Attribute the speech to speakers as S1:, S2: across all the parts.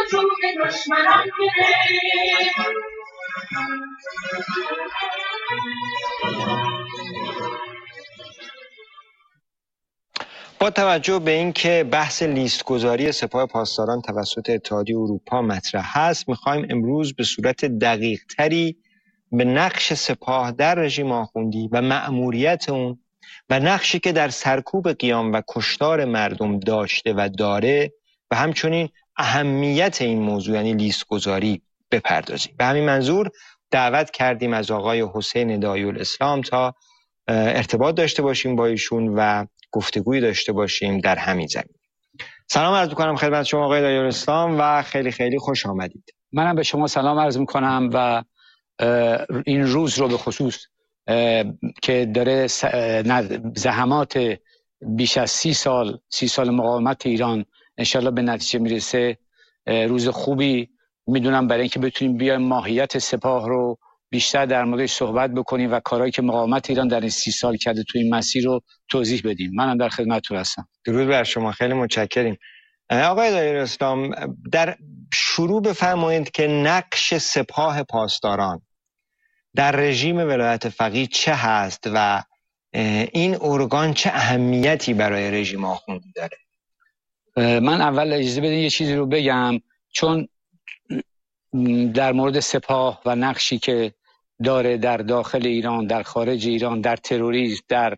S1: جون دشمنان گرفت.
S2: با توجه به اینکه بحث لیست‌گذاری سپاه پاسداران توسط اتحادیه اروپا مطرح هست، می‌خوایم امروز به صورت دقیق‌تری به نقش سپاه در رژیم آخوندی و مأموریت اون و نقشی که در سرکوب قیام و کشتار مردم داشته و داره و همچنین اهمیت این موضوع یعنی لیست‌گذاری بپردازیم. به همین منظور دعوت کردیم از آقای حسین داعی‌الاسلام تا ارتباط داشته باشیم با ایشون و گفتگوی داشته باشیم در همین زمین. سلام عرض می‌کنم خدمت شما آقای داعی‌الاسلام و خیلی خیلی خوش آمدید.
S3: منم به شما سلام عرض می‌کنم و این روز رو به خصوص که داره زحمات بیش از 30 سال مقاومت ایران انشالله به نتیجه میرسه، روز خوبی میدونم برای اینکه بتونیم بیایم ماهیت سپاه رو بیشتر در موردش صحبت بکنیم و کارهایی که مقاومت ایران در این 30 سال کرده تو این مسیر رو توضیح بدیم. منم در خدمتتون هستم.
S2: درود بر شما، خیلی متشکریم. آقای داعی‌الاسلام، در شروع بفرمایید که نقش سپاه پاسداران در رژیم ولایت فقیه چه هست و این ارگان چه اهمیتی برای رژیم آخوندی داره؟
S3: من اول اجازه بدین یه چیزی رو بگم، چون در مورد سپاه و نقشی که داره در داخل ایران، در خارج ایران، در تروریسم، در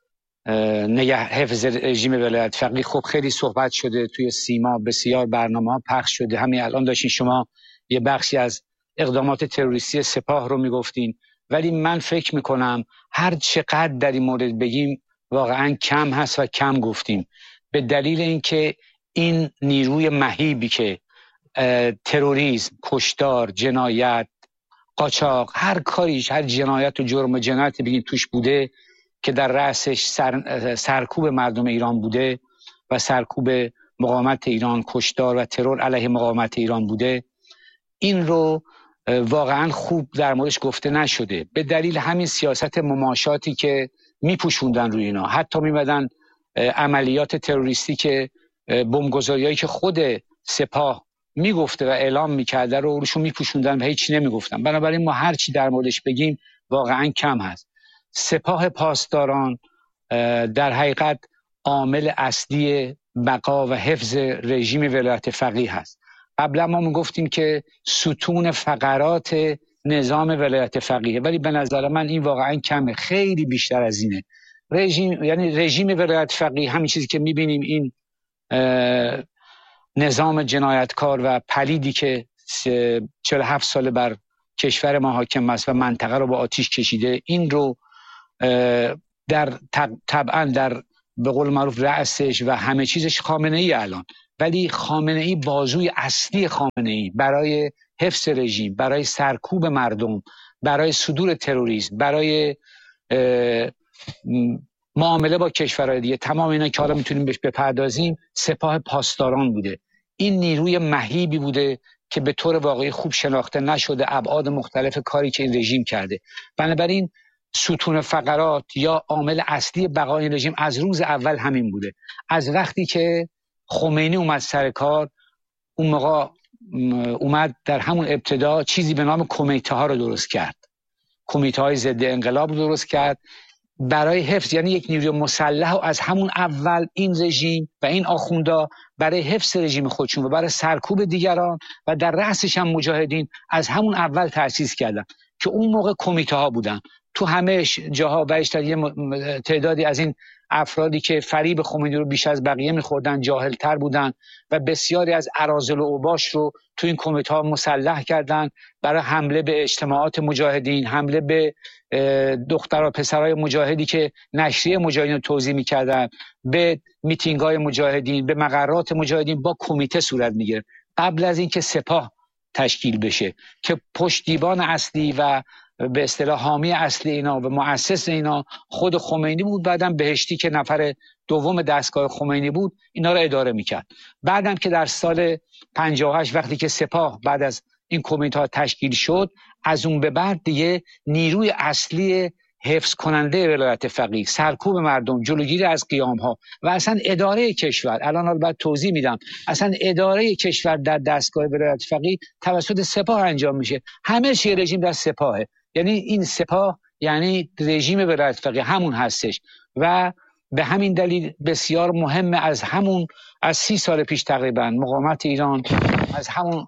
S3: حفظ رژیم ولایت فقیه خب خیلی صحبت شده، توی سیما بسیار برنامه‌ها پخش شده. همین الان داشتین شما یه بخشی از اقدامات تروریستی سپاه رو میگفتین، ولی من فکر میکنم هر چقدر در این مورد بگیم واقعا کم هست و کم گفتیم، به دلیل اینکه این نیروی مهیبی که تروریسم، کشتار، جنایت، قاچاق، هر کاریش، هر جنایت و جرم و جنایت بگیم توش بوده که در رأسش سرکوب مردم ایران بوده و سرکوب مقاومت ایران، کشتار و ترور علیه مقاومت ایران بوده، این رو واقعا خوب در موردش گفته نشده، به دلیل همین سیاست مماشاتی که میپوشوندن روی اینا. حتی میمدن عملیات تروریستی که بمبگذاریایی که خود سپاه میگفته و اعلام میکرده رو روشون میپوشوندن و هیچی نمیگفتن. بنابراین ما هر چی در موردش بگیم واقعا کم هست. سپاه پاسداران در حقیقت عامل اصلی بقا و حفظ رژیم ولایت فقیه هست. قبلا ما میگفتیم که ستون فقرات نظام ولایت فقیه، ولی به نظر من این واقعا کمه، خیلی بیشتر از اینه. رژیم ولایت فقیه، همین چیزی که میبینیم، این نظام جنایتکار و پلیدی که 47 سال بر کشور ما حاکم است و منطقه رو با آتیش کشیده، این رو طبعا در به قول معروف رأسش و همه چیزش خامنه ای الان، ولی خامنه ای بازوی اصلی خامنه ای برای حفظ رژیم، برای سرکوب مردم، برای صدور تروریسم، برای معامله با کشورهای دیگه، تمام اینا که حالا میتونیم بهش بپردازیم، سپاه پاسداران بوده. این نیروی مهیبی بوده که به طور واقعی خوب شناخته نشده ابعاد مختلف کاری که این رژیم کرده. بنابراین ستون فقرات یا عامل اصلی بقای رژیم از روز اول همین بوده. از وقتی که خمینی اومد سر کار، اون موقع اومد در همون ابتدا چیزی به نام کمیته ها رو درست کرد، کمیته های ضد انقلاب رو درست کرد برای حفظ، یعنی یک نیروی مسلح و از همون اول این رژیم و این آخوندا برای حفظ رژیم خودشون و برای سرکوب دیگران و در رأسش هم مجاهدین از همون اول تأسیس کردن که اون موقع کمیته ها بودن. تو همه جاها بیشتر یه تعدادی از این افرادی که فریب خمینی رو بیش از بقیه میخوردن جاهلتر بودن و بسیاری از اراذل و اوباش رو تو این کمیته ها مسلح کردن برای حمله به اجتماعات مجاهدین، حمله به دختر و پسرای مجاهدی که نشریه مجاهدین رو توزیع میکردن، به میتینگ های مجاهدین، به مقرات مجاهدین با کمیته صورت میگیره قبل از اینکه سپاه تشکیل بشه که پشتیبان اصلی و به اصطلاح حامی اصلی اینا و مؤسس اینا خود خمینی بود. بعدم بهشتی که نفر دوم دستگاه خمینی بود اینا رو اداره میکرد. بعدم که در سال 58 وقتی که سپاه بعد از این کمیته ها تشکیل شد، از اون به بعد دیگه نیروی اصلی حفظ کننده ولایت فقیه، سرکوب مردم، جلوگیری از قیام‌ها و اصلا اداره کشور. الان البته توضیح میدم. اصلا اداره کشور در دستگاه ولایت فقیه توسط سپاه انجام میشه. همه چی رژیم در سپاهه. یعنی این سپاه یعنی رژیم ولایت فقیه همون هستش و به همین دلیل بسیار مهمه. از 30 سال پیش تقریبا مقاومت ایران از همون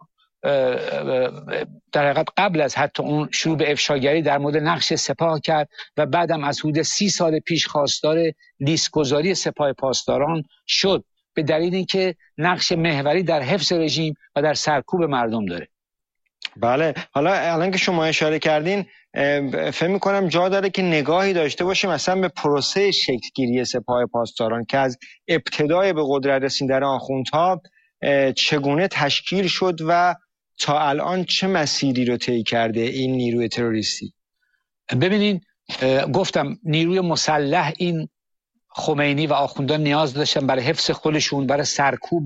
S3: در حقیقت قبل از حتی اون شروع به افشاگری در مورد نقش سپاه کرد و بعدم از حدود 30 سال پیش خواستار لیست‌گذاری سپاه پاسداران شد به دلیل اینکه نقش محوری در حفظ رژیم و در سرکوب مردم داره.
S2: بله، حالا الان که شما اشاره کردین فکر می‌کنم جا داره که نگاهی داشته باشیم مثلا به پروسه شکل‌گیری سپاه پاسداران که از ابتدای به قدرت رسیدن آخوندها چگونه تشکیل شد و تا الان چه مسیری رو طی کرده این نیروی تروریستی.
S3: ببینین گفتم نیروی مسلح این خمینی و آخوندان نیاز داشتن برای حفظ خودشون، برای سرکوب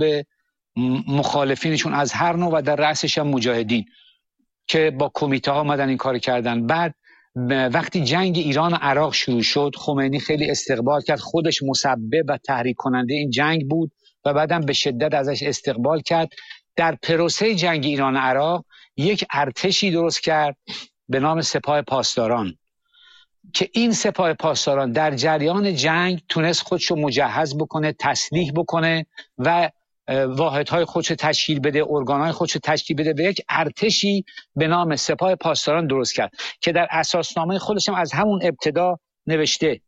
S3: مخالفینشون از هر نوع و در رأسش هم مجاهدین که با کمیته ها آمدن این کار کردن. بعد وقتی جنگ ایران و عراق شروع شد خمینی خیلی استقبال کرد، خودش مسبب و تحریک کننده این جنگ بود و بعدم به شدت ازش استقبال کرد. در پروسه جنگ ایران و عراق یک ارتشی درست کرد به نام سپاه پاسداران که این سپاه پاسداران در جریان جنگ تونست خودشو مجهز بکنه، تسلیح بکنه و واحدهای خودشو تشکیل بده، ارگانهای خودشو تشکیل بده و یک ارتشی به نام سپاه پاسداران درست کرد که در اساسنامه خودش هم از همون ابتدا نوشته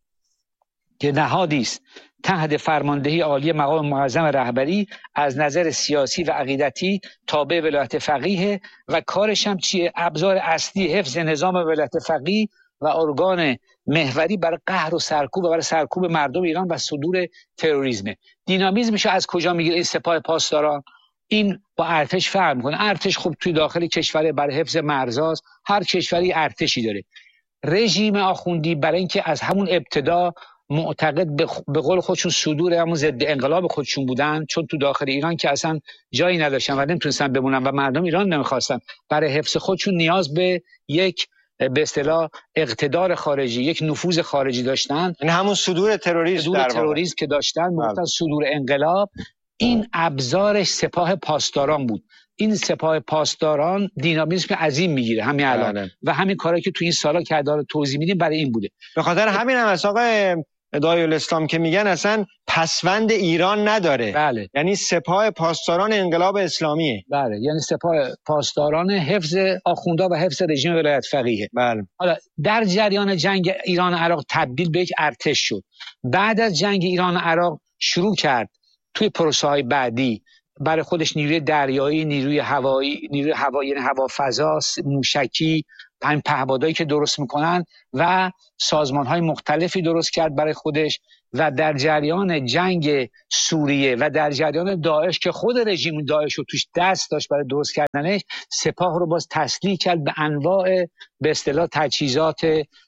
S3: که نهادی است تحت فرماندهی عالی مقام معظم رهبری از نظر سیاسی و عقیدتی تابع ولایت فقیه و کارش هم چیه؟ ابزار اصلی حفظ نظام ولایت فقیه و ارگان محوری برای قهر و سرکوب و برای سرکوب مردم ایران و صدور تروریسم. دینامیزمش از کجا میگیره این سپاه پاسداران؟ این با ارتش فرق میکنه. ارتش خب توی داخل کشور برای حفظ مرزاست، هر کشوری ارتشی داره. رژیم آخوندی برای اینکه از همون ابتدا معتقد به قول خودشون صدور همون ضد انقلاب خودشون بودن، چون تو داخل ایران که اصلا جایی نداشتن و نمیتونستن بمونن و مردم ایران نمیخواستن، برای حفظ خودشون نیاز به یک به اصطلاح اقتدار خارجی، یک نفوذ خارجی داشتن.
S2: این همون صدور تروریسم
S3: که داشتن میگفتن صدور انقلاب. این ابزارش سپاه پاسداران بود. این سپاه پاسداران دینامیسم عظیم میگیره همین الان و همین کاری که تو این سالا که داره توضیح میدیم برای این بوده.
S2: به خاطر همین هم از آقای دایالاسلام که میگن اصلا پسوند ایران نداره.
S3: بله.
S2: یعنی سپاه پاسداران انقلاب اسلامیه.
S3: بله، یعنی سپاه پاسداران حفظ آخوندا و حفظ رژیم ولایت فقیه.
S2: بله.
S3: حالا در جریان جنگ ایران و عراق تبدیل به یک ارتش شد. بعد از جنگ ایران و عراق شروع کرد توی پروسه‌های بعدی برای خودش نیروی دریایی، نیروی هوایی، یعنی هوافضا، موشکی، پهپادایی که درست میکنن و سازمان‌های مختلفی درست کرد برای خودش و در جریان جنگ سوریه و در جریان داعش که خود رژیم داعش رو توش دست داشت برای درست کردنش، سپاه رو باز تسلیح کرد به انواع به اصطلاح تجهیزات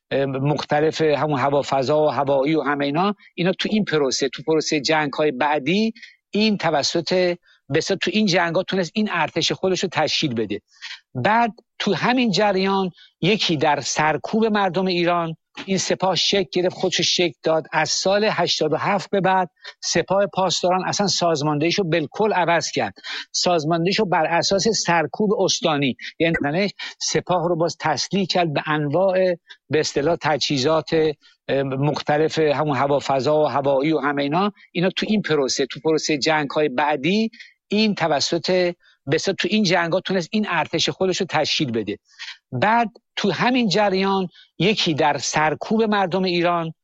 S3: مختلف، همون هوافضا و هوایی و همه اینا تو این پروسه جنگ‌های بعدی این توسط بسیار تو این جنگ‌ها تونست این ارتش خودش رو تشکیل بده. بعد تو همین جریان یکی در سرکوب مردم ایران این سپاه شکل گرفت، خودش شکل داد. از سال 87 به بعد سپاه پاسداران اصلا سازماندهیشو بالکل عوض کرد. سازماندهیشو بر اساس سرکوب استانی، یعنی سپاه رو باز تسلیح کرد به انواع به اصطلاح تجهیزات مختلف، همون هوافضا و هوایی و همه اینا تو این پروسه جنگ‌های بعدی این توسط بسیار تو این جنگ‌ها تونست این ارتش خودش رو تشکیل بده. بعد تو همین جریان یکی در سرکوب مردم ایران